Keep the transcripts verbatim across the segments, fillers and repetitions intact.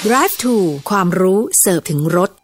Drive to ความรู้เสิร์ฟถึงรถ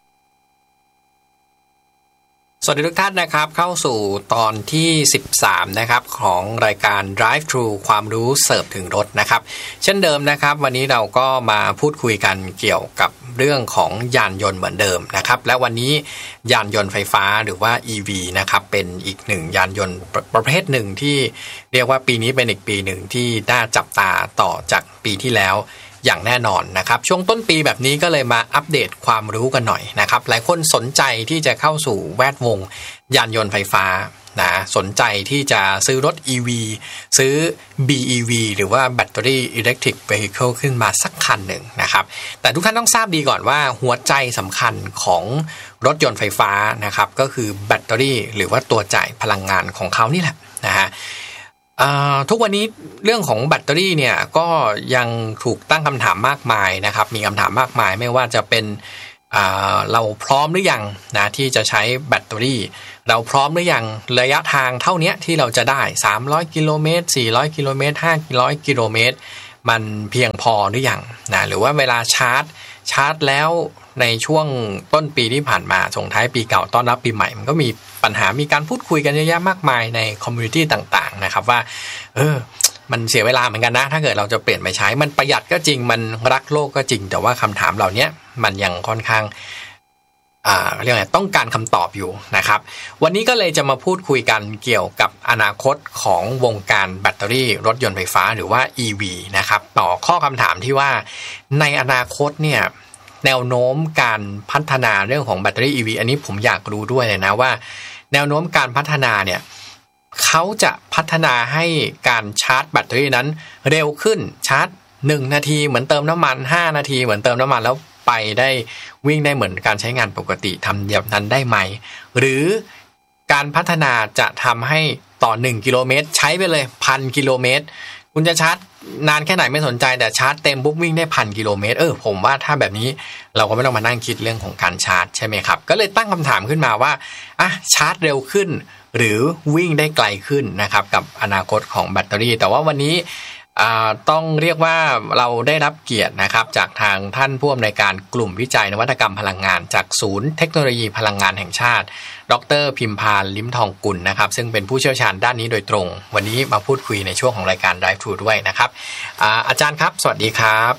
สวัสดีทุกท่านนะครับเข้าสู่ตอนที่สิบสามนะครับของรายการ Drive Thru ความรู้เสิร์ฟถึงรถนะครับเช่นเดิมนะครับวันนี้เราก็มาพูดคุยกันเกี่ยวกับเรื่องของยานยนต์เหมือนเดิมนะครับและวันนี้ยานยนต์ไฟฟ้าหรือว่า อี วี นะครับเป็นอีกหนึ่งยานยนต์ประเภทหนึ่งที่เรียกว่าปีนี้เป็นอีกปีหนึ่งที่น่าจับตาต่อจากปีที่แล้วอย่างแน่นอนนะครับช่วงต้นปีแบบนี้ก็เลยมาอัปเดตความรู้กันหน่อยนะครับหลายคนสนใจที่จะเข้าสู่แวดวงยานยนต์ไฟฟ้านะสนใจที่จะซื้อรถ อี วี ซื้อ บี อี วี หรือว่า Battery Electric Vehicle ขึ้นมาสักคันหนึ่งนะครับแต่ทุกท่านต้องทราบดีก่อนว่าหัวใจสำคัญของรถยนต์ไฟฟ้านะครับก็คือแบตเตอรี่หรือว่าตัวจ่ายพลังงานของเขานี่แหละนะฮะทุกวันนี้เรื่องของแบตเตอรี่เนี่ยก็ยังถูกตั้งคำถามมากมายนะครับมีคำถามมากมายไม่ว่าจะเป็นเราพร้อมหรือยังนะที่จะใช้แบตเตอรี่เราพร้อมหรือยังระยะทางเท่านี้ที่เราจะได้สามร้อยกิโลเมตรสี่ร้อยกิโลเมตรห้าร้อยกิโลเมตรมันเพียงพอหรือยังนะหรือว่าเวลาชาร์จชาร์จแล้วในช่วงต้นปีที่ผ่านมาส่งท้ายปีเก่าต้อนรับปีใหม่มันก็มีปัญหามีการพูดคุยกันเยอะแยะมากมายในคอมมูนิตี้ต่างๆนะครับว่าเออมันเสียเวลาเหมือนกันนะถ้าเกิดเราจะเปลี่ยนไปใช้มันประหยัดก็จริงมันรักโลกก็จริงแต่ว่าคำถามเหล่านี้มันยังค่อนข้างอ่าเรียกว่าต้องการคำตอบอยู่นะครับวันนี้ก็เลยจะมาพูดคุยกันเกี่ยวกับอนาคตของวงการแบตเตอรี่รถยนต์ไฟฟ้าหรือว่า อี วี นะครับต่อข้อคำถามที่ว่าในอนาคตเนี่ยแนวโน้มการพัฒนาเรื่องของแบตเตอรี่ อี วี อันนี้ผมอยากรู้ด้วยเลยนะว่าแนวโน้มการพัฒนาเนี่ยเขาจะพัฒนาให้การชาร์จแบตเตอรี่นั้นเร็วขึ้นชาร์จหนึ่งนาทีเหมือนเติมน้ำมันห้านาทีเหมือนเติมน้ำมันแล้วไปได้วิ่งได้เหมือนการใช้งานปกติทำแบบนั้นได้ไหมหรือการพัฒนาจะทำให้ต่อหนึ่งกิโลเมตรใช้ไปเลยพันกิโลเมตรคุณจะชาร์จนานแค่ไหนไม่สนใจแต่ชาร์จเต็มปุ๊บวิ่งได้พันกิโลเมตรเออผมว่าถ้าแบบนี้เราก็ไม่ต้องมานั่งคิดเรื่องของการชาร์จใช่ไหมครับก็เลยตั้งคำถามขึ้นมาว่าอ่ะชาร์จเร็วขึ้นหรือวิ่งได้ไกลขึ้นนะครับกับอนาคตของแบตเตอรี่แต่ว่าวันนี้ต้องเรียกว่าเราได้รับเกียรตินะครับจากทางท่านผู้อำนวยการกลุ่มวิจัยนวัตกรรมพลังงานจากศูนย์เทคโนโลยีพลังงานแห่งชาติดร.พิมพานลิ้มทองกุลนะครับซึ่งเป็นผู้เชี่ยวชาญด้านนี้โดยตรงวันนี้มาพูดคุยในช่วงของรายการ Drive Thru ด้วยนะครับ อ, อาจารย์ครับสวัสดีครับ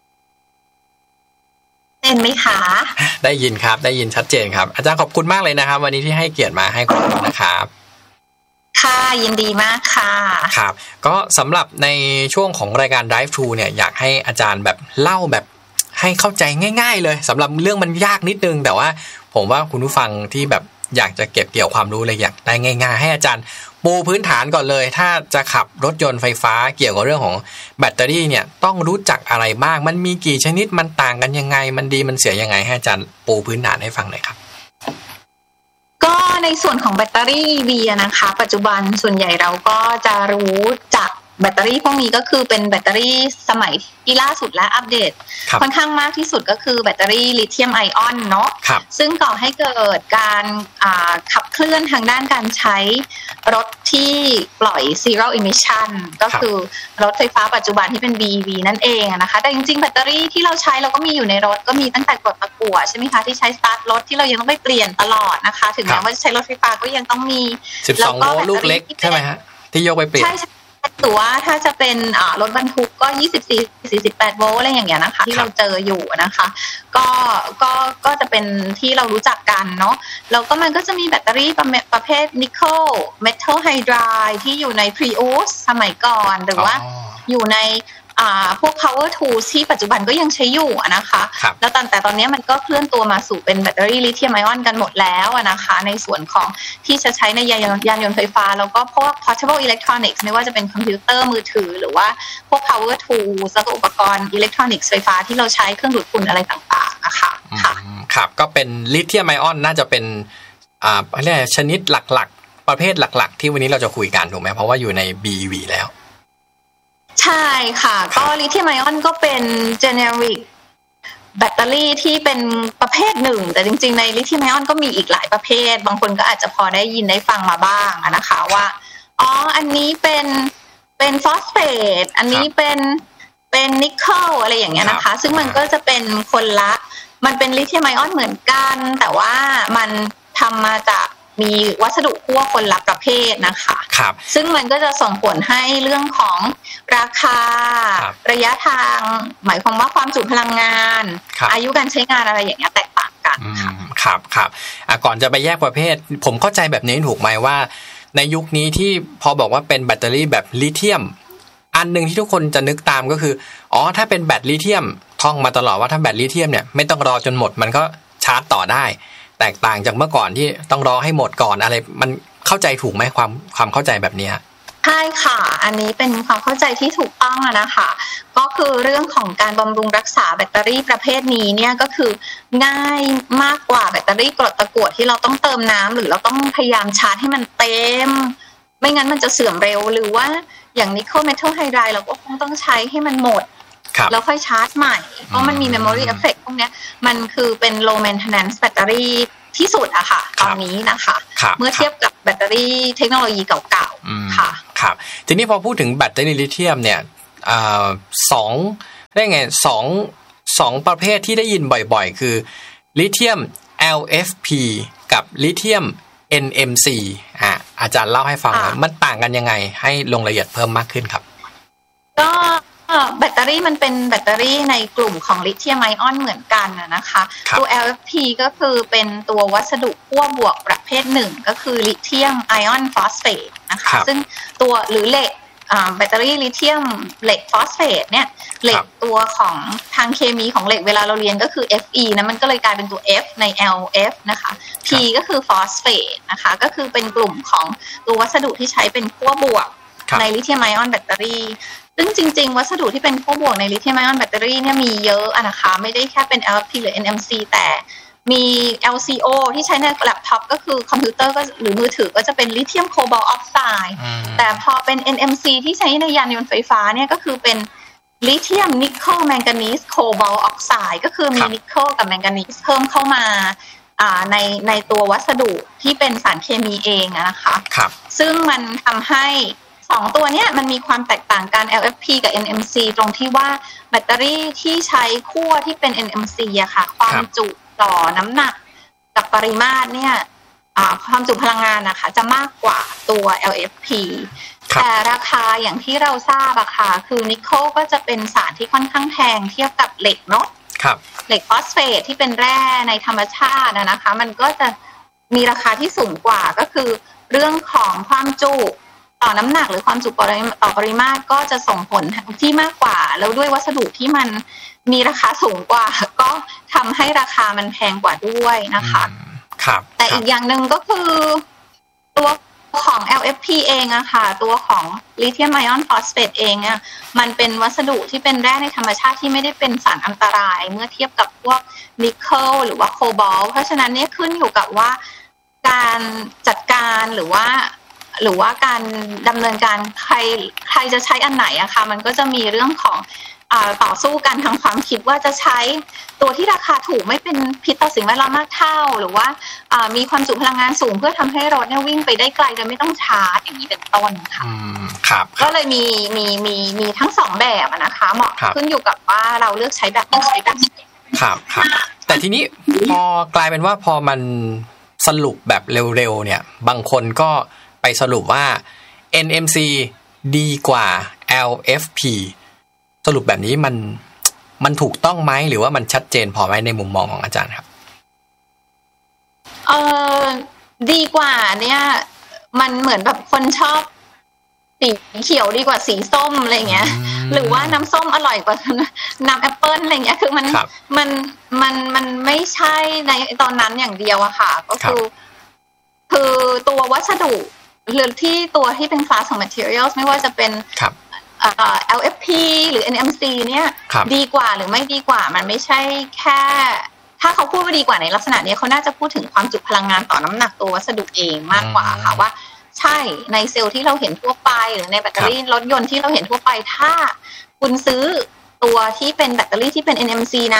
ได้ไหมคะได้ยินครับได้ยินชัดเจนครับอาจารย์ขอบคุณมากเลยนะครับวันนี้ที่ให้เกียรติมาให้ความรู้นะครับค่ะยินดีมากค่ะครับก็สำหรับในช่วงของรายการ Drive Thru เนี่ยอยากให้อาจารย์แบบเล่าแบบให้เข้าใจง่ายๆเลยสำหรับเรื่องมันยากนิดนึงแต่ว่าผมว่าคุณผู้ฟังที่แบบอยากจะเก็บเกี่ยวความรู้เลยอยากได้ง่ายๆให้อาจารย์ปูพื้นฐานก่อนเลยถ้าจะขับรถยนต์ไฟฟ้าเกี่ยวกับเรื่องของแบตเตอรี่เนี่ยต้องรู้จักอะไรบ้างมันมีกี่ชนิดมันต่างกันยังไงมันดีมันเสียยังไงให้อาจารย์ปูพื้นฐานให้ฟังหน่อยครับก็ในส่วนของแบตเตอรี่ อี วี นะคะปัจจุบันส่วนใหญ่เราก็จะรู้จักแบตเตอรี่พวกนี้ก็คือเป็นแบตเตอรี่สมัยที่ล่าสุดและอัปเดตค่อนข้างมากที่สุดก็คือแบตเตอรี่ลิเธียมไอออนเนาะซึ่งก่อให้เกิดการขับเคลื่อนทางด้านการใช้รถที่ปล่อย zero emission ก็คือรถไฟฟ้าปัจจุบันที่เป็น บี อี วี นั่นเองนะคะแต่จริงๆแบตเตอรี่ที่เราใช้เราก็มีอยู่ในรถก็มีตั้งแต่กดตะกั่วใช่ไหมคะที่ใช้สตาร์ทรถที่เรายังต้องไปเปลี่ยนตลอดนะคะถึงแม้ว่าจะใช้รถไฟฟ้าก็ยังต้องมีสิบสองโวลต์ลูกเล็กใช่ไหมฮะที่ยกไปเปลี่ยนหรือว่าถ้าจะเป็นรถบรรทุกก็ยี่สิบสี่ สี่สิบแปดโวลต์อะไรอย่างเงี้ยนะคะที่เราเจออยู่นะคะก็ก็ก็จะเป็นที่เรารู้จักกันเนาะแล้วก็มันก็จะมีแบตเตอรี่ประเภทนิกเกิลเมทัลไฮไดรด์ที่อยู่ใน Prius สมัยก่อนหรือว่าอยู่ในอ่าพวก power tools ที่ปัจจุบันก็ยังใช้อยู่นะคะแล้วตอนแต่ตอนนี้มันก็เคลื่อนตัวมาสู่เป็นแบตเตอรี่ลิเธียมไอออนกันหมดแล้วนะคะในส่วนของที่จะใช้ในยานยานยนต์ไฟฟ้าแล้วก็พวก portable electronics ไม่ว่าจะเป็นคอมพิวเตอร์มือถือหรือว่าพวก power tools แล้วก็อุปกรณ์อิเล็กทรอนิกส์ไฟฟ้าที่เราใช้เครื่องดูดฝุ่นอะไรต่างๆนะคะค่ะครับก็เป็นลิเธียมไอออนน่าจะเป็นอ่าเรียกชนิดหลักๆประเภทหลักๆที่วันนี้เราจะคุยกันถูกไหมเพราะว่าอยู่ใน บี อี วี แล้วใช่ค่ะก็ลิเธียมไอออนก็เป็น generic แบตเตอรี่ที่เป็นประเภทหนึ่งแต่จริงๆในลิเธียมไอออนก็มีอีกหลายประเภทบางคนก็อาจจะพอได้ยินได้ฟังมาบ้างนะคะว่าอ๋ออันนี้เป็นเป็นฟอสเฟตอันนี้เป็น เเป็นนิกเกิลอะไรอย่างเงี้ยนะคะซึ่งมันก็จะเป็นคนละมันเป็นลิเธียมไอออนเหมือนกันแต่ว่ามันทำมาจากมีวัสดุขั้วคนละประเภทนะคะครับซึ่งมันก็จะส่งผลให้เรื่องของราคาระยะทางหมายความว่าความจุพลังงานอายุการใช้งานอะไรอย่างเงี้ยแตกต่างกันครับครับก่อนจะไปแยกประเภทผมเข้าใจแบบนี้ถูกไหมว่าในยุคนี้ที่พอบอกว่าเป็นแบตเตอรี่แบบลิเธียมอันนึงที่ทุกคนจะนึกตามก็คืออ๋อถ้าเป็นแบตลิเธียมท่องมาตลอดว่าถ้าแบตลิเธียมเนี่ยไม่ต้องรอจนหมดมันก็ชาร์จต่อได้แตกต่างจากเมื่อก่อนที่ต้องรอให้หมดก่อนอะไรมันเข้าใจถูกไหมความความเข้าใจแบบนี้ใช่ค่ะอันนี้เป็นความเข้าใจที่ถูกต้องนะคะก็คือเรื่องของการบำรุงรักษาแบตเตอรี่ประเภทนี้เนี่ยก็คือง่ายมากกว่าแบตเตอรี่กรดตะกั่วที่เราต้องเติมน้ำหรือเราต้องพยายามชาร์จให้มันเต็มไม่งั้นมันจะเสื่อมเร็วหรือว่าอย่างนิกเกิลเมทัลไฮไดรด์เราก็คงต้องใช้ให้มันหมดแล้วค่อยชาร์จใหม่เพราะมันมี memory effect พวกนี้มันคือเป็น low maintenance แบตเตอรี่ที่สุดอะค่ะตอนนี้นะคะเมื่อเทียบกับแบตเตอรี่เทคโนโลยีเก่าๆค่ะครับทีนี้พอพูดถึงแบตเตอรี่ลิเธียมเนี่ยสองได้ไงสองสองประเภทที่ได้ยินบ่อยๆคือลิเธียม แอล เอฟ พี กับลิเธียม เอ็น เอ็ม ซี อ่ะอาจารย์เล่าให้ฟังหน่อยมันต่างกันยังไงให้ลงรายละเอียดเพิ่มมากขึ้นครับก็แบตเตอรี่มันเป็นแบตเตอรี่ในกลุ่มของลิเธียมไอออนเหมือนกันนะคะตัว แอล เอฟ พี ก็คือเป็นตัววัสดุขั้วบวกประเภทหนึ่งก็คือลิเธียมไอออนฟอสเฟตนะคะซึ่งตัวหรือเหล็กแบตเตอรี่ลิเธียมเหล็กฟอสเฟตเนี่ยเหล็กตัวของทางเคมีของเหล็กเวลาเราเรียนก็คือ เอฟ อี นะมันก็เลยกลายเป็นตัว F ใน แอล เอฟ นะคะ P ก็คือฟอสเฟตนะคะก็คือเป็นกลุ่มของตัววัสดุที่ใช้เป็นขั้วบวกในลิเธียมไอออนแบตเตอรี่ซึ่งจริงๆวัสดุที่เป็นขั้วบวกในลิเธียมไอออนแบตเตอรี่เนี่ยมีเยอะนะคะไม่ได้แค่เป็น แอล เอฟ พี หรือ เอ็น เอ็ม ซี แต่มี แอล ซี โอ ที่ใช้ในแล็ปท็อปก็คือคอมพิวเตอร์ก็หรือมือถือก็จะเป็นลิเธียมโคบอลต์ออกไซด์แต่พอเป็น เอ็น เอ็ม ซี ที่ใช้ในยานยนต์ไฟฟ้าเนี่ยก็คือเป็นลิเธียมนิกเกิลแมงกานีสโคบอลต์ออกไซด์ก็คือมีนิกเกิลกับแมงกานีสเพิ่มเข้ามาในในตัววัสดุที่เป็นสารเคมีเองนะคะซึ่งมันทำให้สองตัวเนี้ยมันมีความแตกต่างกัน แอล เอฟ พี กับ เอ็น เอ็ม ซี ตรงที่ว่าแบตเตอรี่ที่ใช้ขั้วที่เป็น เอ็น เอ็ม ซี อะค่ะความจุต่อน้ำหนักกับปริมาตรเนี่ยความจุพลังงานนะคะจะมากกว่าตัว แอล เอฟ พี แต่ราคาอย่างที่เราทราบอะค่ะคือนิกเกิลก็จะเป็นสารที่ค่อนข้างแพงเทียบกับเหล็กเนาะเหล็กฟอสเฟตที่เป็นแร่ในธรรมชาตินะคะมันก็จะมีราคาที่สูงกว่าก็คือเรื่องของความจุต่อน้ำหนักหรือความจุต่อปริมาตรก็จะส่งผลที่มากกว่าแล้วด้วยวัสดุที่มันมีราคาสูงกว่าก็ทำให้ราคามันแพงกว่าด้วยนะคะครับแต่อีกอย่างหนึ่งก็คือตัวของ แอล เอฟ พี เองอะค่ะตัวของลิเธียมไอออนฟอสเฟตเองอะมันเป็นวัสดุที่เป็นแร่ในธรรมชาติที่ไม่ได้เป็นสารอันตรายเมื่อเทียบกับพวกนิกเกิลหรือว่าโคบอลต์เพราะฉะนั้นเนี่ยขึ้นอยู่กับว่าการจัดการหรือว่าหรือว่าการดำเนินการใครใครจะใช้อันไหนอะค่ะมันก็จะมีเรื่องของอ่าต่อสู้กันทางความคิดว่าจะใช้ตัวที่ราคาถูกไม่เป็นพิษต่อสิ่งแวดล้อมมากเท่าหรือว่าอ่ามีความจุพลังงานสูงเพื่อทำให้รถเนี่ยวิ่งไปได้ไกลโดยไม่ต้องชาร์จอย่างนี้เป็นต้นค่ะครับก็เลยมีมีมีมีทั้งสองแบบนะคะเหมาะขึ้นอยู่กับว่าเราเลือกใช้แบบไหนใช้แบบไหนครับครับแต่ทีนี้พอกลายเป็นว่าพอมันสรุปแบบเร็วๆเนี่ยบางคนก็ไปสรุปว่า เอ็น เอ็ม ซี ดีกว่า แอล เอฟ พี สรุปแบบนี้มันมันถูกต้องไหมหรือว่ามันชัดเจนพอไหมในมุมมองของอาจารย์ครับเออดีกว่าเนี่ยมันเหมือนแบบคนชอบสีเขียวดีกว่าสีส้มอะไรเงี้ยหรือว่าน้ำส้มอร่อยกว่าน้ำแอปเปิ้ลอะไรเงี้ยคือมันมันมันมันไม่ใช่ในตอนนั้นอย่างเดียวอะค่ะก็คือคือตัววัสดุหรือที่ตัวที่เป็นคลาสของ materials ไม่ว่าจะเป็นเอ่อ แอล เอฟ พี หรือ เอ็น เอ็ม ซี เนี่ยดีกว่าหรือไม่ดีกว่ามันไม่ใช่แค่ถ้าเขาพูดว่าดีกว่าในลักษณะนี้เขาน่าจะพูดถึงความจุพลังงานต่อน้ำหนักตัววัสดุเองมากกว่าค่ะว่าใช่ในเซลล์ที่เราเห็นทั่วไปหรือในแบตเตอรี่รถยนต์ที่เราเห็นทั่วไปถ้าคุณซื้อตัวที่เป็นแบตเตอรี่ที่เป็น เอ็น เอ็ม ซี นะ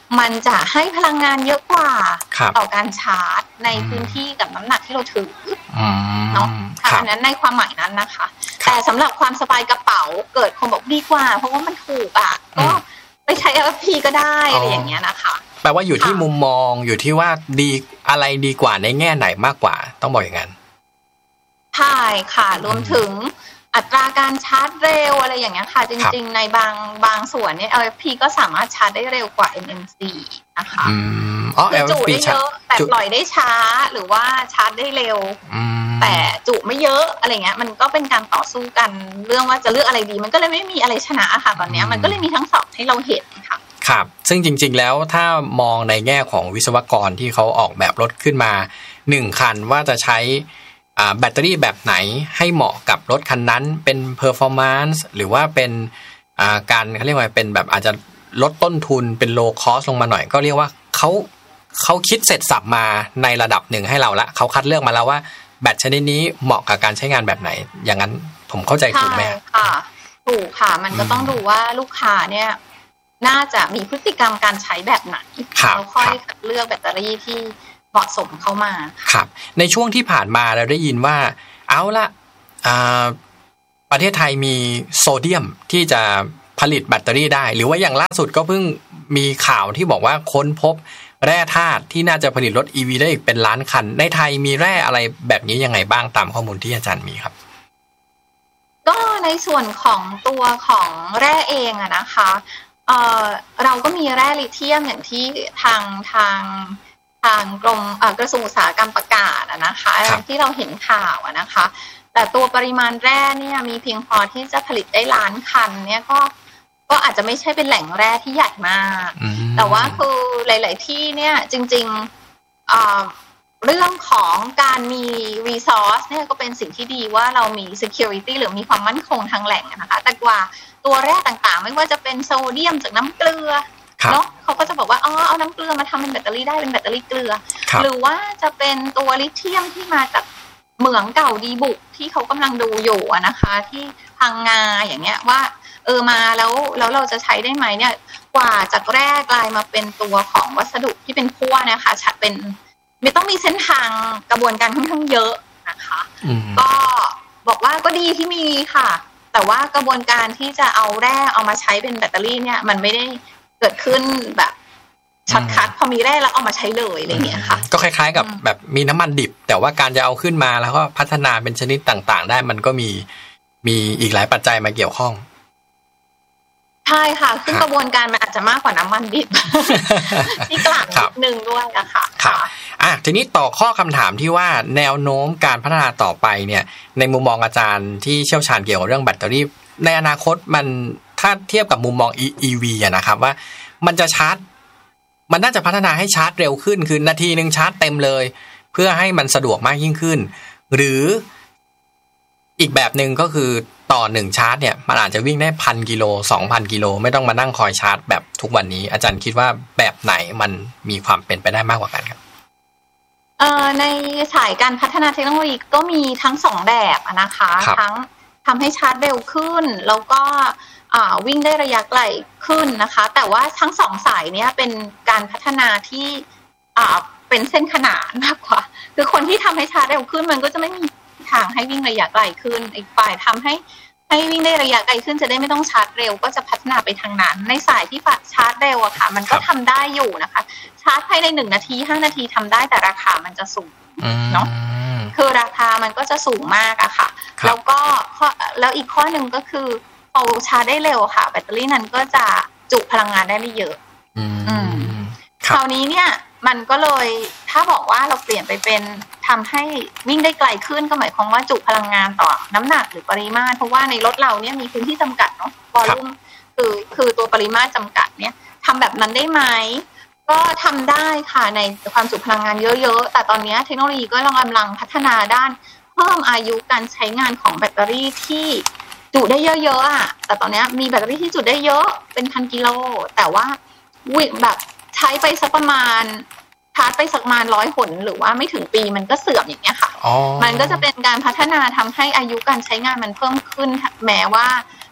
มันจะให้พลังงานเยอะกว่าต่อการชาร์จในพื้นที่กับน้ำหนักที่เราถือเนาะอันนั้นในความหมายนั้นนะคะแต่สำหรับความสบายกระเป๋าเกิดคนบอกดีกว่าเพราะว่ามันถูกอ่ะก็ไปใช้ แอล เอฟ พี ก็ได้อะไรอย่างเงี้ยนะคะแปลว่าอยู่ที่มุมมองอยู่ที่ว่าดีอะไรดีกว่าในแง่ไหนมากกว่าต้องบอกอย่างนั้นใช่ค่ะรวมถึงอัตราการชาร์จเร็วอะไรอย่างเงี้ยค่ะจริงๆในบางบางส่วนเนี่ย แอล เอฟ พี ก็สามารถชาร์จได้เร็วกว่า เอ็ม เอ็ม ซี นะคะอืมอ๋อ แอล เอฟ พีจุได้เยอะแต่ปล่อยได้ช้าหรือว่าชาร์จได้เร็วแต่จุไม่เยอะอะไรเงี้ยมันก็เป็นการต่อสู้กันเรื่องว่าจะเลือกอะไรดีมันก็เลยไม่มีอะไรชนะค่ะตอนนี้มันก็เลยมีทั้งสองให้เราเห็นค่ะครับซึ่งจริงๆแล้วถ้ามองในแง่ของวิศวกรที่เขาออกแบบรถขึ้นมาหนึ่งคันว่าจะใช้แบตเตอรี่แบบไหนให้เหมาะกับรถคันนั้นเป็น performance หรือว่าเป็นการเขาเรียกว่าเป็นแบบอาจจะลดต้นทุนเป็น low cost ลงมาหน่อยก็เรียกว่าเขาเขาคิดเสร็จสับมาในระดับหนึ่งให้เราละเขาคัดเลือกมาแล้วว่าแบตชนิดนี้เหมาะกับการใช้งานแบบไหนอย่างนั้นผมเข้าใจถูกไหมค่ะถูกค่ะมันก็ต้องดูว่าลูกค้าเนี่ยน่าจะมีพฤติกรรมการใช้แบบไหนแล้วค่อยเลือกแบตเตอรี่ที่เหมาะสมเข้ามาครับในช่วงที่ผ่านมาเราได้ยินว่าเอาละประเทศไทยมีโซเดียมที่จะผลิตแบตเตอรี่ได้หรือว่าอย่างล่าสุดก็เพิ่งมีข่าวที่บอกว่าค้นพบแร่ธาตุที่น่าจะผลิตรถ อี วี ได้อีกเป็นล้านคันในไทยมีแร่อะไรแบบนี้ยังไงบ้างตามข้อมูลที่อาจารย์มีครับก็ในส่วนของตัวของแร่เองอะนะคะเอ่อเราก็มีแร่ลิเธียมอย่างที่ทางทางทางกรมกระทรวงอุตสาหกรรมประกาศอะนะคะที่เราเห็นข่าวอะนะคะแต่ตัวปริมาณแร่เนี่ยมีเพียงพอที่จะผลิตได้ล้านคันเนี่ยก็ก็อาจจะไม่ใช่เป็นแหล่งแร่ที่ใหญ่มากแต่ว่าคือหลายๆที่เนี่ยจริงๆเรื่องของการมี resource เนี่ยก็เป็นสิ่งที่ดีว่าเรามี security หรือมีความมั่นคงทางแหล่งนะคะแต่กว่าตัวแร่ต่างๆไม่ว่าจะเป็นโซเดียมจากน้ำเกลือเนาะเขาก็จะบอกว่าอ๋อเอาน้ำเกลือมาทำเป็นแบตเตอรี่ได้เป็นแบตเตอรี่เกลือหรือว่าจะเป็นตัวลิเธียมที่มาจากเหมืองเก่าดีบุกที่เขากำลังดูอยู่นะคะที่พังงาอย่างเงี้ยว่าเออมาแล้วแล้วเราจะใช้ได้ไหมเนี่ยกว่าจากแรกกลายมาเป็นตัวของวัสดุที่เป็นขั้วนะคะชัดเป็นไม่ต้องมีเส้นทางกระบวนการค่อนข้างเยอะนะคะก็บอกว่าก็ดีที่มีค่ะแต่ว่ากระบวนการที่จะเอาแร่เอามาใช้เป็นแบตเตอรี่เนี่ยมันไม่ได้เกิดขึ้นแบบช็อตคัทพอมีแร่แล้วเอามาใช้เลยอะไรอย่างเงี้ยค่ะก็คล้ายๆกับแบบมีน้ำมันดิบแต่ว่าการจะเอาขึ้นมาแล้วก็พัฒนาเป็นชนิดต่างๆได้มันก็มีมีอีกหลายปัจจัยมาเกี่ยวข้องใช่ค่ะซึ่งกระบวนการมันอาจจะมากกว่าน้ำมันดิบที่กลางนิดนึงด้วยนะคะค่ะอ่ะทีนี้ต่อข้อคำถามที่ว่าแนวโน้มการพัฒนาต่อไปเนี่ยในมุมมองอาจารย์ที่เชี่ยวชาญเกี่ยวกับเรื่องแบตเตอรี่ในอนาคตมันถ้าเทียบกับมุมมอง อี วี อ่ะนะครับว่ามันจะชาร์จมันน่าจะพัฒนาให้ชาร์จเร็วขึ้นคือนาทีนึงชาร์จเต็มเลยเพื่อให้มันสะดวกมากยิ่งขึ้นหรืออีกแบบนึงก็คือต่อหนึ่งชาร์จเนี่ยมันอาจจะวิ่งได้พันกิโลสองพันกิโลไม่ต้องมานั่งคอยชาร์จแบบทุกวันนี้อาจารย์คิดว่าแบบไหนมันมีความเป็นไปได้มากกว่ากันครับเอ่อในสายการพัฒนาเทคโนโลยีก็มีทั้งสองแบบนะคะทั้งทำให้ชาร์จเร็วขึ้นแล้วก็วิ่งได้ระยะไกลขึ้นนะคะแต่ว่าทั้งสองสายเนี้ยเป็นการพัฒนาที่เป็นเส้นขนานมากกว่าคือคนที่ทำให้ชาร์จเร็วขึ้นมันก็จะไม่มีทางให้วิ่งระยะไกลขึ้นอีกฝ่ายทำให้ให้วิ่งได้ระยะไกลขึ้นจะได้ไม่ต้องชาร์จเร็วก็จะพัฒนาไปทางนั้นในสายที่ชาร์จเร็วอะค่ะมันก็ทำได้อยู่นะคะชาร์จภายในหนึ่งนาทีห้านาทีทำได้แต่ราคามันจะสูงเนาะคือราคามันก็จะสูงมากอะค่ะแล้วก็แล้วอีกข้อหนึ่งก็คือพอชาร์จได้เร็วค่ะแบตเตอรี่นั้นก็จะจุพลังงานได้ไม่เยอะคราวนี้เนี่ยมันก็เลยถ้าบอกว่าเราเปลี่ยนไปเป็นทำให้วิ่งได้ไกลขึ้นก็หมายความว่าจุพลังงานต่อน้ำหนักหรือปริมาตรเพราะว่าในรถเราเนี่ยมีพื้นที่จำกัดเนาะวอลลุ่มคือคือตัวปริมาตรจำกัดเนี่ยทำแบบนั้นได้ไหมก็ทำได้ค่ะในความจุพลังงานเยอะๆแต่ตอนนี้เทคโนโลยีก็กำลังพัฒนาด้านเพิ่มอายุการใช้งานของแบตเตอรี่ที่จุได้เยอะๆอ่ะแต่ตอนนี้มีแบตเตอรี่ที่จุได้เยอะเป็นพันกิโลแต่ว่าวิ่งแบบใช้ไปสักประมาณชาร์จไปสักประมาณร้อยหนหรือว่าไม่ถึงปีมันก็เสื่อมอย่างเงี้ยค่ะมันก็จะเป็นการพัฒนาทำให้อายุการใช้งานมันเพิ่มขึ้นแม้ว่า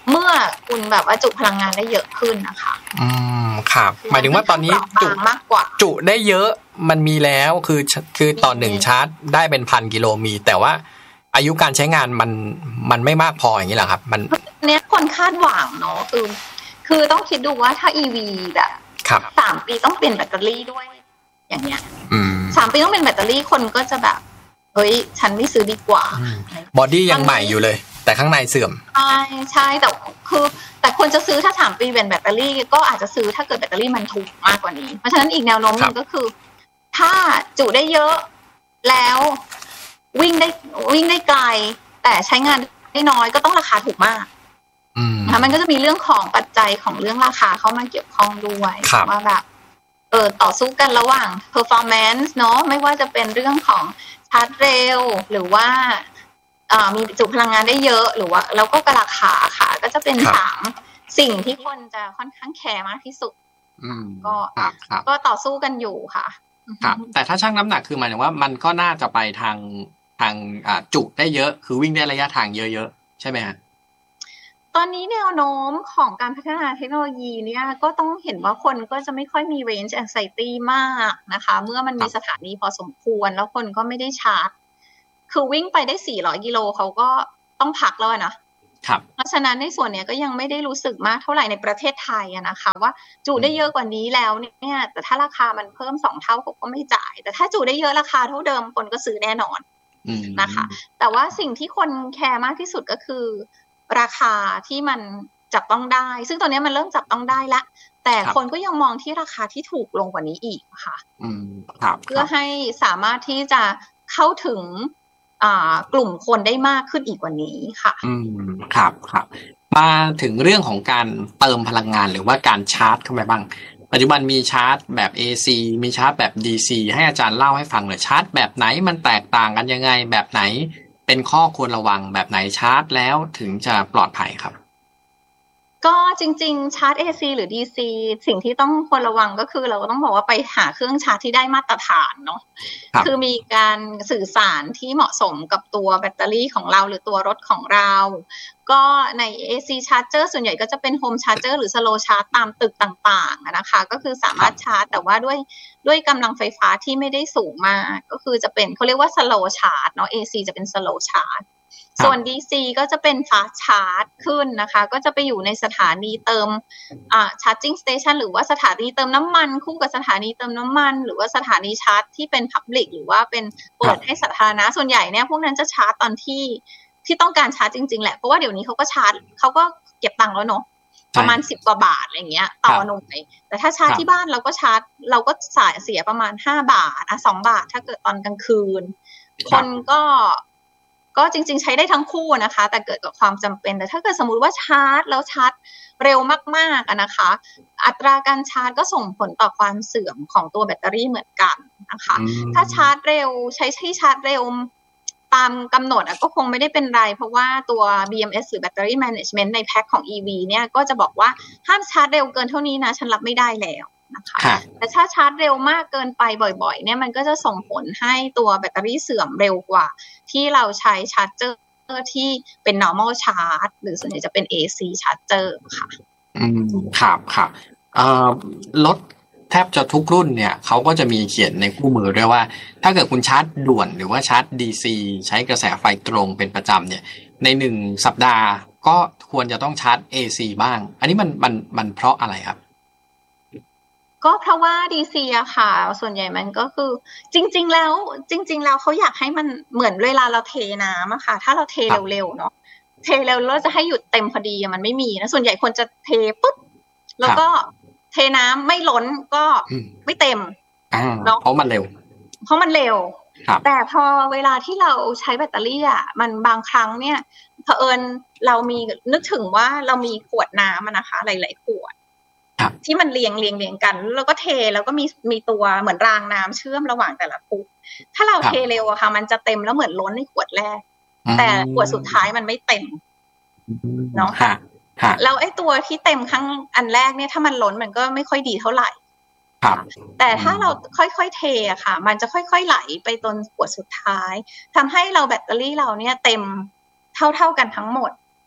เมื่อคุณแบบว่าจุพลังงานได้เยอะขึ้นนะคะอืมครับหมายถึงว่าตอนนี้จุมากกว่าจุได้เยอะมันมีแล้วคือคือต่อหนึ่งชาร์จได้เป็นพันกิโลมีแต่ว่าอายุการใช้งานมันมันไม่มากพออย่างนี้แหละครับมันเนี้ยคนคาดหวังเนาะคือคือต้องคิดดูว่าถ้า อี วี แบบสามปีต้องเปลี่ยนแบตเตอรี่ด้วยอย่างเงี้ยสามปีต้องเป็นแบตเตอรี่คนก็จะแบบเฮ้ยฉันไม่ซื้อดีกว่าบอดี้ยังใหม่อยู่เลยแต่ข้างในเสื่อมใช่ใช่แต่คือแต่คนจะซื้อถ้าสามปีเป็นแบตเตอรี่ก็อาจจะซื้อถ้าเกิดแบตเตอรี่มันถูกมากกว่านี้เพราะฉะนั้นอีกแนวโน้มนึงก็คือถ้าจุได้เยอะแล้ววิ่งได้วิ่งได้ไกลแต่ใช้งานได้น้อยก็ต้องราคาถูกมากนะคะมันก็จะมีเรื่องของปัจจัยของเรื่องราคาเข้ามาเกี่ยวข้องด้วยว่าแบบเออต่อสู้กันระหว่าง performance เนาะไม่ว่าจะเป็นเรื่องของชาร์จเร็วหรือว่าอ่ามีจุพลังงานได้เยอะหรือว่าแล้วก็ราคาค่ะก็จะเป็นสามสิ่งที่คนจะค่อนข้างแคร์มากที่สุดก็ก็ต่อสู้กันอยู่ค่ะครับแต่ถ้าชั่งน้ำหนักคือหมายถึงว่ามันก็น่าจะไปทางทางอ่าจุได้เยอะคือวิ่งได้ระยะทางเยอะๆใช่ไหมฮะตอนนี้แนวโน้มของการพัฒนาเทคโนโลยีเนี่ยก็ต้องเห็นว่าคนก็จะไม่ค่อยมี range anxiety มากนะคะเมื่อมันมีสถานีพอสมควรแล้วคนก็ไม่ได้ชาร์จคือวิ่งไปได้สี่ร้อยกิโลเขาก็ต้องพักแล้วนะครับเพราะฉะนั้นในส่วนเนี้ยก็ยังไม่ได้รู้สึกมากเท่าไหร่ในประเทศไทยอะนะคะว่าจุได้เยอะกว่านี้แล้วเนี่ยแต่ถ้าราคามันเพิ่มสองเท่าเขาก็ไม่จ่ายแต่ถ้าจุได้เยอะราคาเท่าเดิมคนก็ซื้อแน่นอนนะคะแต่ว่าสิ่งที่คนแคร์มากที่สุดก็คือราคาที่มันจับต้องได้ซึ่งตอนนี้มันเริ่มจับต้องได้ละแต่คนก็ยังมองที่ราคาที่ถูกลงกว่านี้อีกค่ะเพื่อให้สามารถที่จะเข้าถึงกลุ่มคนได้มากขึ้นอีกกว่านี้ค่ะอืมครับครับมาถึงเรื่องของการเติมพลังงานหรือว่าการชาร์จเข้าไปบ้างปัจจุบันมีชาร์จแบบ เอ ซี มีชาร์จแบบ ดี ซี ให้อาจารย์เล่าให้ฟังหน่อยชาร์จแบบไหนมันแตกต่างกันยังไงแบบไหนเป็นข้อควรระวังแบบไหนชาร์จแล้วถึงจะปลอดภัยครับก็จริงๆชาร์จ เอ ซี หรือ ดี ซี สิ่งที่ต้องควรระวังก็คือเราก็ต้องบอกว่าไปหาเครื่องชาร์จที่ได้มาตรฐานเนาะ คือมีการสื่อสารที่เหมาะสมกับตัวแบตเตอรี่ของเราหรือตัวรถของเราก็ใน เอ ซี Charger ส่วนใหญ่ก็จะเป็น Home Charger หรือ Slow Charge ตามตึกต่างๆนะคะก็คือสามารถชาร์จแต่ว่าด้วยด้วยกำลังไฟฟ้าที่ไม่ได้สูงมากก็คือจะเป็นเขาเรียกว่า Slow Charge เนาะ เอ ซี จะเป็น Slow Chargeส่วน ดี ซี ก็จะเป็น Fast Charge ขึ้นนะคะก็จะไปอยู่ในสถานีเติมอ่า Charging Station หรือว่าสถานีเติมน้ำมันคู่กับสถานีเติมน้ำมันหรือว่าสถานีชาร์จที่เป็น Public หรือว่าเป็นเปิดให้สาธารณะส่วนใหญ่เนี่ยพวกนั้นจะชาร์จตอนที่ที่ต้องการชาร์จจริงๆแหละเพราะว่าเดี๋ยวนี้เขาก็ชาร์จเขาก็เก็บตังค์แล้วเนาะประมาณสิบกว่าบาทอะไรเงี้ยต่อหน่วยแต่ถ้าชาร์จที่บ้านเราก็ชาร์จเราก็จ่ายเสียประมาณห้าบาทอ่ะสองบาทถ้าเกิดตอนกลางคืนคนก็ก็จริงๆใช้ได้ทั้งคู่นะคะแต่เกิดกับความจำเป็นแต่ถ้าเกิดสมมุติว่าชาร์จแล้วชาร์จเร็วมากๆนะคะอัตราการชาร์จก็ส่งผลต่อความเสื่อมของตัวแบตเตอรี่เหมือนกันนะคะถ้าชาร์จเร็วใช้ที่ชาร์จเร็วตามกำหนดก็คงไม่ได้เป็นไรเพราะว่าตัว บี เอ็ม เอส หรือ Battery Management ในแพ็คของ อี วี เนี่ยก็จะบอกว่าห้ามชาร์จเร็วเกินเท่านี้นะฉันรับไม่ได้แล้วนะคะแต่ถ้าชาร์จเร็วมากเกินไปบ่อยๆเนี่ยมันก็จะส่งผลให้ตัวแบตเตอรี่เสื่อมเร็วกว่าที่เราใช้ชาร์จเจอร์ที่เป็น normal charge หรือส่วนใหญ่จะเป็น เอ ซี charger ค่ะอืมครับครับเอ่อรถแทบจะทุกรุ่นเนี่ยเขาก็จะมีเขียนในคู่มือด้วยว่าถ้าเกิดคุณชาร์จด่วนหรือว่าชาร์จ ดี ซี ใช้กระแสไฟตรงเป็นประจำเนี่ยในหนึ่งสัปดาห์ก็ควรจะต้องชาร์จ เอ ซี บ้างอันนี้มันมันมันเพราะอะไรครับก็เพราะว่า ดี ซี อะค่ะส่วนใหญ่มันก็คือจริงๆแล้วจริงๆแล้วเขาอยากให้มันเหมือนเวลาเราเทน้ำอะค่ะถ้าเราเทเร็วๆเนาะเทเร็วแล้วจะให้หยุดเต็มพอดีมันไม่มีนะส่วนใหญ่คนจะเทปุ๊บแล้วก็เทน้ำไม่ล้นก็ไม่เต็มเนาะเพราะมันเร็วเพราะมันเร็วแต่พอเวลาที่เราใช้แบตเตอรี่อะมันบางครั้งเนี่ยเผอิญเรามีนึกถึงว่าเรามีขวดน้ำนะคะหลายๆขวดที่มันเรียงเรียงเรียงกันแล้วก็เทแล้วก็มีมีตัวเหมือนรางน้ำเชื่อมระหว่างแต่ละขวดถ้าเราเทเร็วอะค่ะมันจะเต็มแล้วเหมือนล้นในขวดแรกแต่ขวดสุดท้ายมันไม่เต็มเนาะแล้วไอ้ตัวที่เต็มครั้งอันแรกเนี่ยถ้ามันล้นมันก็ไม่ค่อยดีเท่าไหร่แต่ถ้าเราค่อยๆเทอะค่ะมันจะค่อยๆไหลไปตรงขวดสุดท้ายทำให้เราแบตเตอรี่เราเนี่ยเต็มเท่าๆกันทั้งหมด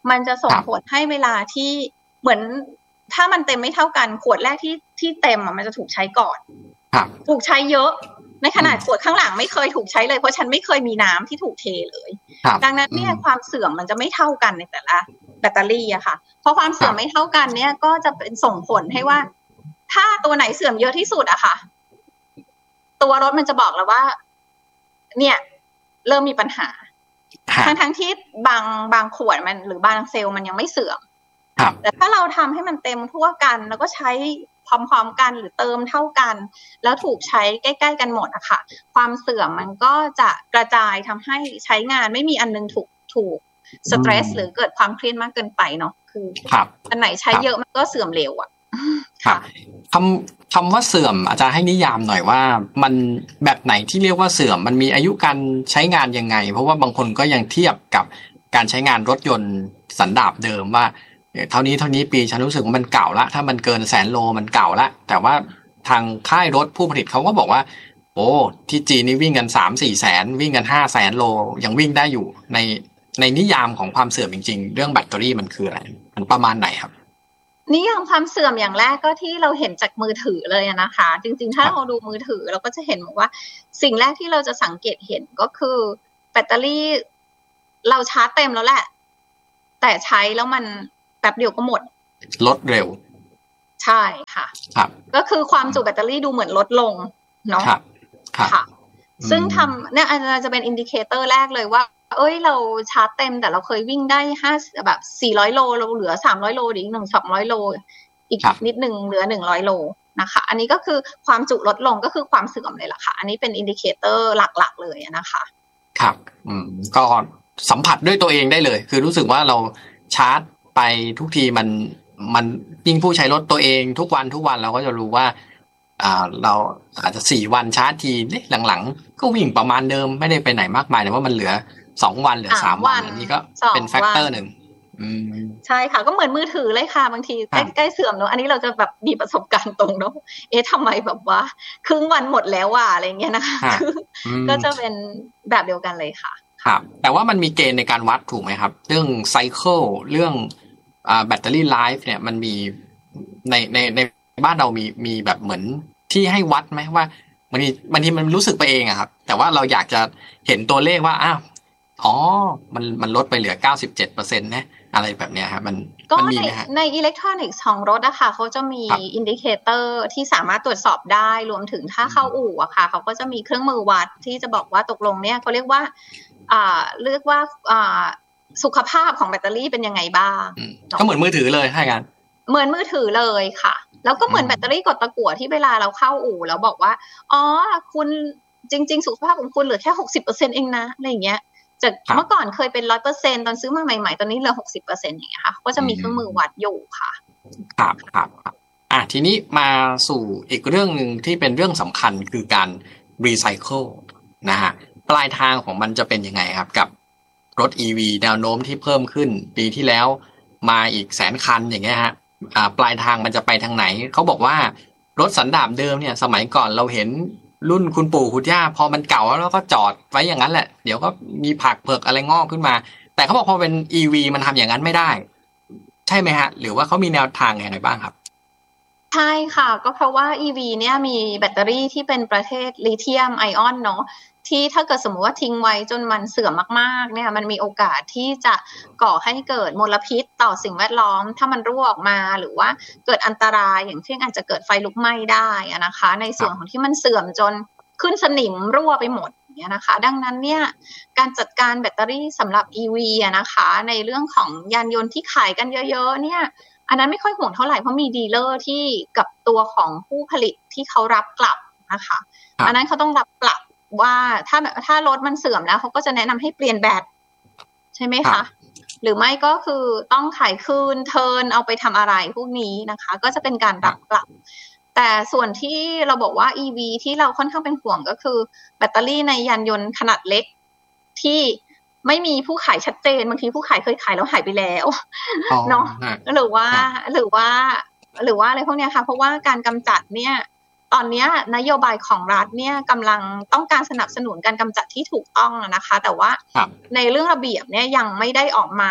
มันจะส่งผลให้เวลาที่เหมือนถ้ามันเต็มไม่เท่ากันขวดแรกที่ที่เต็มอ่ะมันจะถูกใช้ก่อนถูกใช้เยอะในขนาดขวดข้างหลังไม่เคยถูกใช้เลยเพราะฉันไม่เคยมีน้ำที่ถูกเทเลยดังนั้นเนี่ยความเสื่อมมันจะไม่เท่ากันในแต่ละแบตเตอรี่อะค่ะเพราะความเสื่อมไม่เท่ากันเนี่ยก็จะเป็นส่งผลให้ว่าถ้าตัวไหนเสื่อมเยอะที่สุดอะค่ะตัวรถมันจะบอกแล้วว่าเนี่ยเริ่มมีปัญหาทั้งทั้งที่บางบางขวดมันหรือบางเซลล์มันยังไม่เสื่อมแต่ถ้าเราทำให้มันเต็มทั่วกันแล้วก็ใช้พร้อมๆกันหรือเติมเท่ากันแล้วถูกใช้ใกล้ๆกันหมดอะค่ะความเสื่อมมันก็จะกระจายทำให้ใช้งานไม่มีอันนึงถูกถูกสเตรสหรือเกิดความเครียดมากเกินไปเนาะคืออันไหนใช้เยอะมันก็เสื่อมเร็วอะค่ะคำคำว่าเสื่อมอาจารย์ให้นิยามหน่อยว่ามันแบบไหนที่เรียกว่าเสื่อมมันมีอายุการใช้งานยังไงเพราะว่าบางคนก็ยังเทียบกับการใช้งานรถยนต์สันดาปเดิมว่าเท่านี้เท่านี้ปีฉันรู้สึกว่ามันเก่าละถ้ามันเกินแสนโลมันเก่าละแต่ว่าทางค่ายรถผู้ผลิตเขาก็บอกว่าโอ้ที่จีนนี่วิ่งกันสามสี่แสนวิ่งกันห้าแสนโลยังวิ่งได้อยู่ในในนิยามของความเสื่อมจริงๆเรื่องแบตเตอรี่มันคืออะไรมันประมาณไหนครับนิยามความเสื่อมอย่างแรกก็ที่เราเห็นจากมือถือเลยนะคะจริงๆถ้าเราดูมือถือเราก็จะเห็นว่าสิ่งแรกที่เราจะสังเกตเห็นก็คือแบตเตอรี่เราชาร์จเต็มแล้วแหละแต่ใช้แล้วมันแป๊บเดียวก็หมดลดเร็วใช่ค่ะครับก็คือความจุแบตเตอรี่ดูเหมือนลดลงเนาะครับค่ะซึ่งทำเนี่ยอาจจะเป็นอินดิเคเตอร์แรกเลยว่าเอ้ยเราชาร์จเต็มแต่เราเคยวิ่งได้ห้าแบบสี่ร้อยโลเราเหลือสามร้อยโลอีกหนึ่ง สองร้อยโลอีกนิดนึงเหลือหนึ่งร้อยโลนะคะอันนี้ก็คือความจุลดลงก็คือความเสื่อมเลยล่ะค่ะอันนี้เป็นอินดิเคเตอร์หลักๆเลยนะคะครับอืมก็สัมผัสด้วยตัวเองได้เลยคือรู้สึกว่าเราชาร์จไปทุกทีมันมันยิ่งผู้ใช้รถตัวเองทุกวันทุกวันเราก็จะรู้ว่าอ่าเราอาจจะสี่วันชาร์จทีหลังๆก็วิ่งประมาณเดิมไม่ได้ไปไหนมากมายแต่ว่ามันเหลือสองวันเหลือสามวันอันนี้ก็เป็นแฟกเตอร์หนึ่งใช่ค่ะก็เหมือนมือถือเลยค่ะบางทีใกล้ๆเสื่อมเนอะอันนี้เราจะแบบมีประสบการณ์ตรงเนอะเอ๊ะทำไมแบบว่าครึ่งวันหมดแล้วว่ะอะไรเงี้ยนะคะก็จะเป็นแบบเดียวกันเลยค่ะครับแต่ว่ามันมีเกณฑ์ในการวัดถูกไหมครับเรื่องไซเคิลเรื่องอ่าแบตเตอรี่ไลฟ์เนี่ยมันมีในในในบ้านเรามีมีแบบเหมือนที่ให้วัดไหมว่าบางทีบางทีมันรู้สึกไปเองอะครับแต่ว่าเราอยากจะเห็นตัวเลขว่าอ้าวอ๋อมันมันลดไปเหลือ เก้าสิบเจ็ดเปอร์เซ็นต์ นะอะไรแบบเนี้ยครับมันมันมีนะในอิเล็กทรอนิกส์ของรถอะค่ะเขาจะมีอินดิเคเตอร์ที่สามารถตรวจสอบได้รวมถึงถ้าเข้าอู่อะค่ะเขาก็จะมีเครื่องมือวัดที่จะบอกว่าตกลงเนี่ยเขาเรียกว่าอ่าเรียกว่าอ่าสุขภาพของแบตเตอรี่เป็นยังไงบ้างก็เหมือนมือถือเลยให้กันเหมือนมือถือเลยค่ะแล้วก็เหมือนแบตเตอรี่กดตะกั่วที่เวลาเราเข้าอู่แล้วบอกว่าอ๋อคุณจริงๆสุขภาพของคุณเหลือแค่ หกสิบเปอร์เซ็นต์ เองนะอะไรอย่างเงี้ยจากเมื่อก่อนเคยเป็น หนึ่งร้อยเปอร์เซ็นต์ ตอนซื้อมาใหม่ๆตอนนี้เหลือ หกสิบเปอร์เซ็นต์ อย่างเงี้ยค่ะก็จะมีเครื่องมือวัดอยู่ค่ะครับครับอ่ะทีนี้มาสู่อีกเรื่องนึงที่เป็นเรื่องสำคัญคือการรีไซเคิลนะฮะปลายทางของมันจะเป็นยังไงครับกับรถ อี วี แนวโน้มที่เพิ่มขึ้นปีที่แล้วมาอีกแสนคันอย่างเงี้ยฮะอ่าปลายทางมันจะไปทางไหนเขาบอกว่ารถสันดาปเดิมเนี่ยสมัยก่อนเราเห็นรุ่นคุณปู่คุณย่าพอมันเก่าแล้วก็จอดไว้อย่างนั้นแหละเดี๋ยวก็มีผักเผือกอะไรงอกขึ้นมาแต่เขาบอกพอเป็น อี วี มันทำอย่างนั้นไม่ได้ใช่ไหมฮะหรือว่าเขามีแนวทางอย่างไรบ้างครับใช่ค่ะก็เพราะว่า อี วี เนี่ยมีแบตเตอรี่ที่เป็นประเภทลิเธียมไอออนเนาะที่ถ้าเกิดสมมติว่าทิ้งไว้จนมันเสื่อมมากๆเนี่ยมันมีโอกาสที่จะก่อให้เกิดมลพิษต่อสิ่งแวดล้อมถ้ามันรั่วออกมาหรือว่าเกิดอันตรายอย่างเช่นอาจจะเกิดไฟลุกไหม้ได้นะคะในส่วนของที่มันเสื่อมจนขึ้นสนิมรั่วไปหมดเนี่ยนะคะดังนั้นเนี่ยการจัดการแบตเตอรี่สำหรับ อี วี นะคะในเรื่องของยานยนต์ที่ขายกันเยอะๆเนี่ยอันนั้นไม่ค่อยห่วงเท่าไหร่เพราะมีดีลเลอร์ที่กับตัวของผู้ผลิตที่เขารับกลับนะคะอันนั้นเขาต้องรับกลับว่าถ้าถ้ารถมันเสื่อมแล้วเขาก็จะแนะนำให้เปลี่ยนแบตใช่ไหมคะหรือไม่ก็คือต้องขายคืนเทิร์นเอาไปทำอะไรพวกนี้นะคะก็จะเป็นการรับกลับแต่ส่วนที่เราบอกว่า อี วี ที่เราค่อนข้างเป็นห่วงก็คือแบตเตอรี่ในยานยนต์ขนาดเล็กที่ไม่มีผู้ขายชัดเจนบางทีผู้ขายเคยขายแล้วหายไปแล้วเนาะหรือว่าหรือว่าหรือว่าอะไรพวกนี้ค่ะเพราะว่าการกำจัดเนี่ยตอนนี้นโยบายของรัฐเนี่ยกำลังต้องการสนับสนุนการกำจัดที่ถูกต้องนะคะแต่ว่าในเรื่องระเบียบเนี่ยยังไม่ได้ออกมา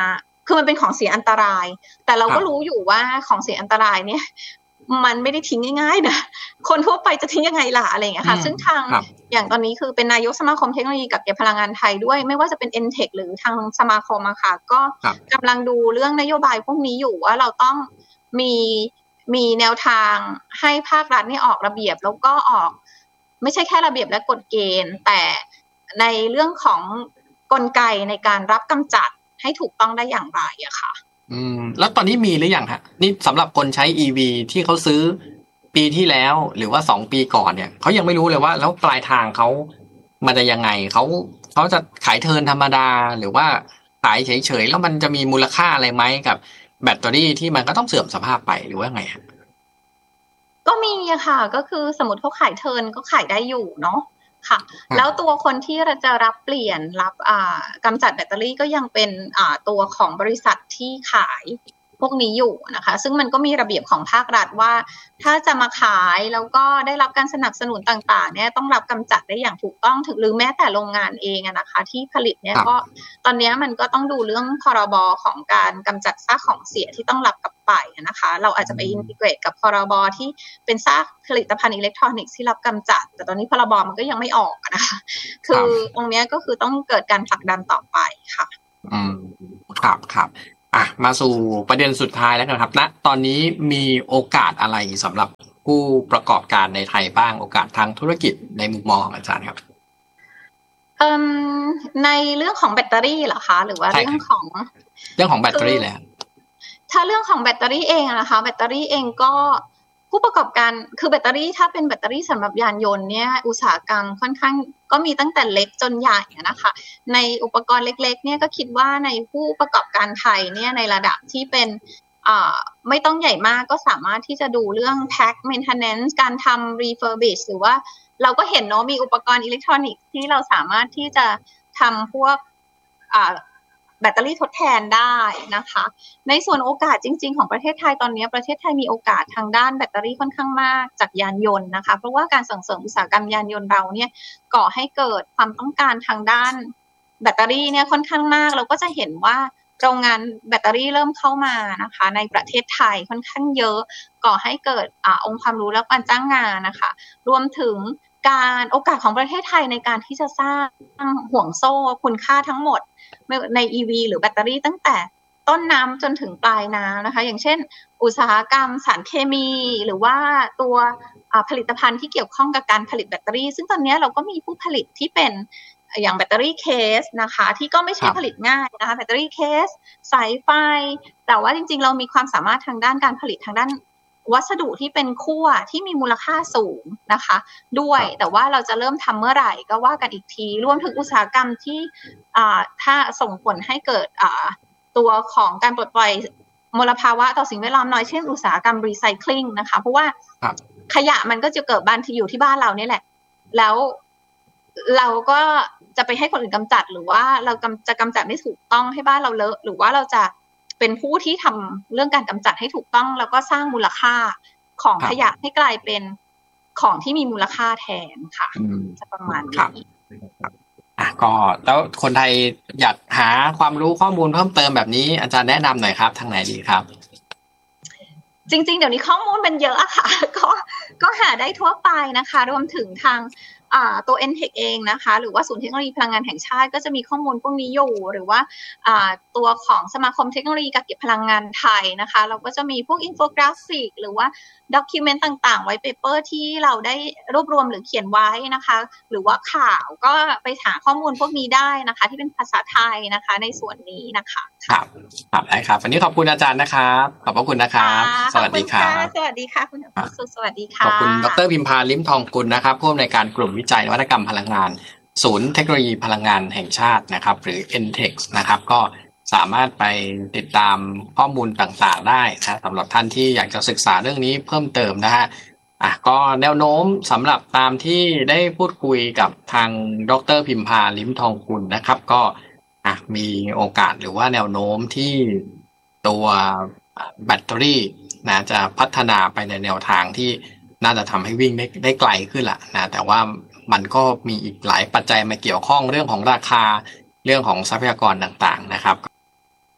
คือมันเป็นของเสียอันตรายแต่เราก็รู้อยู่ว่าของเสียอันตรายเนี่ยมันไม่ได้ทิ้งง่ายๆนะคนทั่วไปจะทิ้งยังไงล่ะอะไรอย่างเงี้ยค่ะซึ่งทางอย่างตอนนี้คือเป็นนายกสมาคมเทคโนโลยีกักเก็บพลังงานไทยด้วยไม่ว่าจะเป็น เอ็น เทค หรือทางสมาคมอะค่ะก็กำลังดูเรื่องนโยบายพวกนี้อยู่ว่าเราต้องมีมีแนวทางให้ภาครัฐนี่ออกระเบียบแล้วก็ออกไม่ใช่แค่ระเบียบและกฎเกณฑ์แต่ในเรื่องของกลไกในการรับกำจัดให้ถูกต้องได้อย่างไรอะค่ะอืมแล้วตอนนี้มีหรือยังฮะนี่สำหรับคนใช้ อี วี ที่เขาซื้อปีที่แล้วหรือว่าสองปีก่อนเนี่ยเขายังไม่รู้เลยว่าแล้วปลายทางเขามันจะยังไงเขาเขาจะขายเทิร์นธรรมดาหรือว่าขายเฉยๆแล้วมันจะมีมูลค่าอะไรไหมกับแบตเตอรี่ที่มันก็ต้องเสื่อมสภาพไปหรือว่าไงฮะก็มีอะค่ะก็คือสมมติเขาขายเทิร์นก็ขายได้อยู่เนาะค่ะแล้วตัวคนที่จะรับเปลี่ยนรับอ่ากำจัดแบตเตอรี่ก็ยังเป็นอ่าตัวของบริษัทที่ขายพวกนี้อยู่นะคะซึ่งมันก็มีระเบียบของภาครัฐว่าถ้าจะมาขายแล้วก็ได้รับการสนับสนุนต่างๆเนี่ยต้องรับกำจัดได้อย่างถูกต้องถึงหรือแม้แต่โรงงานเองอะนะคะที่ผลิตเนี่ยก็ตอนนี้มันก็ต้องดูเรื่องพรบของการกำจัดซากของเสียที่ต้องรับกลับไปนะคะเราอาจจะไปอินทิเกรตกับพรบที่เป็นซากผลิตภัณฑ์อิเล็กทรอนิกส์ที่รับกำจัดแต่ตอนนี้พรบมันก็ยังไม่ออกนะคะคือตรงนี้ก็คือต้องเกิดการผลักดันต่อไปค่ะอืมครับครับอ่ะมาสู่ประเด็นสุดท้ายแล้วกันครับณตอนนี้มีโอกาสอะไรสำหรับผู้ประกอบการในไทยบ้างโอกาสทางธุรกิจในมุมมองของอาจารย์ครับเอ่อในเรื่องของแบตเตอรี่เหรอคะหรือว่าเรื่องของเรื่องของแบตเตอรี่แหละถ้าเรื่องของแบตเตอรี่เองนะคะแบตเตอรี่เองก็ผู้ประกอบการคือแบตเตอรี่ถ้าเป็นแบตเตอรี่สำหรับยานยนต์เนี่ยอุตสาหกรรมค่อนข้างก็มีตั้งแต่เล็กจนใหญ่นะคะในอุปกรณ์เล็กๆเนี่ยก็คิดว่าในผู้ประกอบการไทยเนี่ยในระดับที่เป็นอ่าไม่ต้องใหญ่มากก็สามารถที่จะดูเรื่อง pack maintenance การทำ refurbish หรือว่าเราก็เห็นเนาะมีอุปกรณ์อิเล็กทรอนิกส์ที่เราสามารถที่จะทำพวกอ่าแบตเตอรี่ทดแทนได้นะคะในส่วนโอกาสจริงๆของประเทศไทยตอนนี้ประเทศไทยมีโอกาสทางด้านแบตเตอรี่ค่อนข้างมากจากยานยนต์นะคะเพราะว่าการส่งเสริมอุตสาหกรรมยานยนต์เราเนี่ยก่อให้เกิดความต้องการทางด้านแบตเตอรี่เนี่ยค่อนข้างมากเราก็จะเห็นว่าโรงงานแบตเตอรี่เริ่มเข้ามานะคะในประเทศไทยค่อนข้างเยอะก่อให้เกิดอ่าองค์ความรู้และการจ้างงานนะคะรวมถึงการโอกาสของประเทศไทยในการที่จะสร้างห่วงโซ่คุณค่าทั้งหมดใน อี วี หรือแบตเตอรี่ตั้งแต่ต้นน้ำจนถึงปลายน้ำนะคะอย่างเช่นอุตสาหกรรมสารเคมีหรือว่าตัวผลิตภัณฑ์ที่เกี่ยวข้องกับการผลิตแบตเตอรี่ซึ่งตอนนี้เราก็มีผู้ผลิตที่เป็นอย่างแบตเตอรี่เคสนะคะที่ก็ไม่ใช่ผลิตง่ายนะคะแบตเตอรี่เคสสายไฟแต่ว่าจริงๆเรามีความสามารถทางด้านการผลิตทางด้านวัสดุที่เป็นขั้วที่มีมูลค่าสูงนะคะด้วยแต่ว่าเราจะเริ่มทำเมื่อไหร่ก็ว่ากันอีกทีรวมถึงอุตสาหกรรมที่ถ้าส่งผลให้เกิดตัวของการปลดปล่อยมลภาวะต่อสิ่งแวดล้อมน้อยเช่นอุตสาหกรรมรีไซเคิลนะคะเพราะว่าขยะมันก็จะเกิดบ้านที่อยู่ที่บ้านเราเนี่ยแหละแล้วเราก็จะไปให้คนอื่นกำจัดหรือว่าเราจะกำจัดไม่ถูกต้องให้บ้านเราเลอะหรือว่าเราจะเป็นผู้ที่ทำเรื่องการกำจัดให้ถูกต้องแล้วก็สร้างมูลค่าของขยะให้กลายเป็นของที่มีมูลค่าแทนค่ะจะประมาณนี้อ่ะก็แล้วคนไทยอยากหาความรู้ข้อมูลเพิ่มเติมแบบนี้อาจารย์แนะนำหน่อยครับทางไหนดีครับจริงๆเดี๋ยวนี้ข้อมูลมันเยอะอะค่ะก็ก็หาได้ทั่วไปนะคะรวมถึงทางตัว เอ็น เทค เองนะคะหรือว่าศูนย์เทคโนโลยีพลังงานแห่งชาติก็จะมีข้อมูลพวกนี้อยู่หรือว่าตัวของสมาคมเทคโนโลยีกักเก็บพลังงานไทยนะคะเราก็จะมีพวกอินโฟกราฟิกหรือว่าด็อกิวเมนต์ต่างๆไว้เปเปอร์ที่เราได้รวบรวมหรือเขียนไว้นะคะหรือว่าข่าวก็ไปหาข้อมูลพวกนี้ได้นะคะที่เป็นภาษาไทยนะคะในส่วนนี้นะคะครับครับได้ครับวันนี้ขอบคุณอาจารย์นะครับขอบพระคุณนะครับสวัสดีครับสวัสดีค่ะคุณอภิสุทธิ์สวัสดีค่ะขอบคุณดร.พิมพาลิ้มทองกุลนะครับผู้อำนวยการกลุ่มวิจัยนวัตกรรมพลังงานศูนย์เทคโนโลยีพลังงานแห่งชาตินะครับหรือ เอ็น เทค นะครับก็สามารถไปติดตามข้อมูลต่างๆได้นะสำหรับท่านที่อยากจะศึกษาเรื่องนี้เพิ่มเติมนะฮะอ่ะก็แนวโน้มสำหรับตามที่ได้พูดคุยกับทางดร.พิมพาลิ้มทองกุลนะครับก็อ่ะมีโอกาสหรือว่าแนวโน้มที่ตัวแบตเตอรี่นะจะพัฒนาไปในแนวทางที่น่าจะทำให้วิ่งได้ได้ไกลขึ้นละนะแต่ว่ามันก็มีอีกหลายปัจจัยมาเกี่ยวข้องเรื่องของราคาเรื่องของทรัพยากรต่างๆนะครับ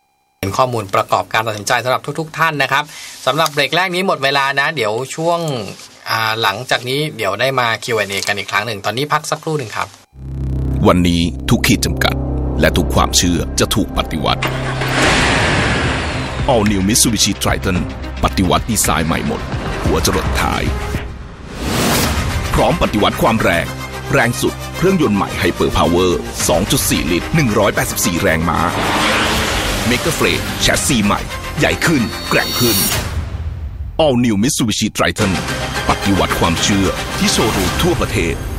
เป็นข้อมูลประกอบการตัดสินใจสำหรับทุกๆท่านนะครับสำหรับเบรกแรกนี้หมดเวลานะเดี๋ยวช่วงหลังจากนี้เดี๋ยวได้มา คิว แอนด์ เอ กันอีกครั้งหนึ่งตอนนี้พักสักครู่หนึ่งครับวันนี้ทุกขีดจำกัดและทุกความเชื่อจะถูกปฏิวัติ All New Mitsubishi Triton ปฏิวัติดีไซน์ใหม่หมดหัวจรดท้ายพร้อมปฏิวัติความแรงแรงสุดเครื่องยนต์ใหม่ Hyper Power สองจุดสี่ ลิตรหนึ่งร้อยแปดสิบสี่แรงม้า Mega Frame แชสซีใหม่ใหญ่ขึ้นแกร่งขึ้น All New Mitsubishi Triton ปฏิวัติความเชื่อที่โชว์รูมทั่วประเทศ